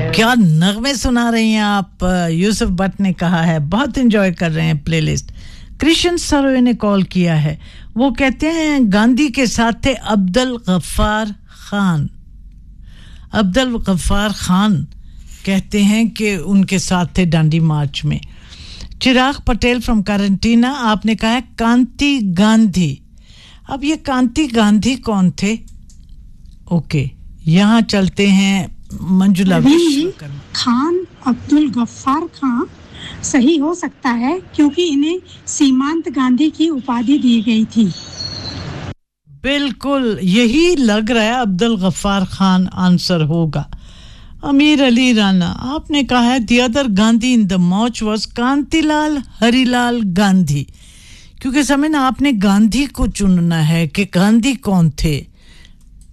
क्या नगमे सुना रही हैं आप यूसुफ भट्ट ने कहा है बहुत एंजॉय कर रहे हैं प्लेलिस्ट कृष्ण सरोए ने कॉल किया है वो कहते हैं गांधी के साथ थे अब्दुल गफ्फार खान कहते हैं कि उनके साथ थे डांडी मार्च में चिराग पटेल फ्रॉम कैरेंटीना आपने कहा है कांति गांधी अब ये कांति गांधी कौन थे ओके यहाँ चलते हैं मंजुला विश्वकर्मा खान अब्दुल गफ्फार खान सही हो सकता है क्योंकि इन्हें सीमांत गांधी की उपाधि दी गई थी बिल्कुल यही लग रहा है अब्दुल गफ्फार खान आंसर होगा अमीर अली राना आपने कहा है the other Gandhi in the March was Kantilal Harilal Gandhi क्योंकि समय ना आपने गांधी को चुनना है कि गांधी कौन थे